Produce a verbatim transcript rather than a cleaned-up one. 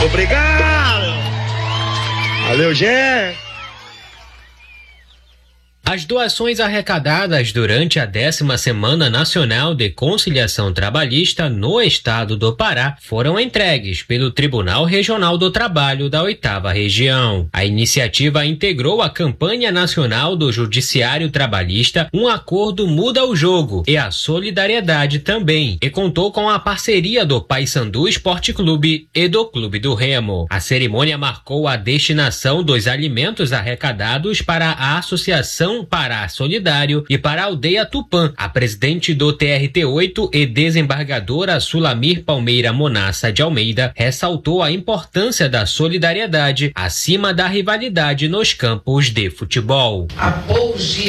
Obrigado! Valeu, Gé! As doações arrecadadas durante a décima Semana Nacional de Conciliação Trabalhista no estado do Pará foram entregues pelo Tribunal Regional do Trabalho da oitava Região. A iniciativa integrou a campanha nacional do Judiciário Trabalhista Um Acordo Muda o Jogo e a Solidariedade também, e contou com a parceria do Paysandu Esporte Clube e do Clube do Remo. A cerimônia marcou a destinação dos alimentos arrecadados para a Associação Pará Solidário e para a Aldeia Tupã. A presidente do T R T oito e desembargadora Sulamir Palmeira Monassa de Almeida ressaltou a importância da solidariedade acima da rivalidade nos campos de futebol. Há poucos dias